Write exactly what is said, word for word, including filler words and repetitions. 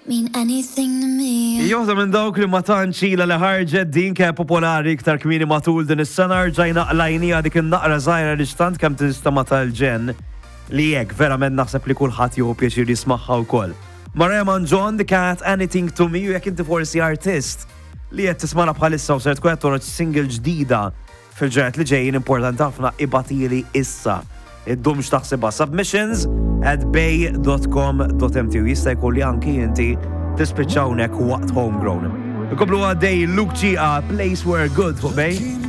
mean anything to me. Joħda minn dawk li ma tantxila li ħarġet din ke popolari iktar kmini matul din is-sena rġajna qlajnija dik in-naqra żgħira li xtant kemm tista' ma tal-ġen li hekk verament naħseb li kulħadd jieħu pjaċir jismagħha wkoll. Mariah Manjon, The Cat, Anything to Me, u jekk inti forsi artist li qed tismana bħalissa u ser tkun qed toħroġ single ġdida fil-ġranet li ġejjin importanti ħafna ibatili issa. Id-dumx taħsibha submissions at bay dot com dot m t u jista' jkun li anki inti tispiċċawnek waqt homegrown. Ikoblu għaddej Luke G, A Place Where Good fuq Bay.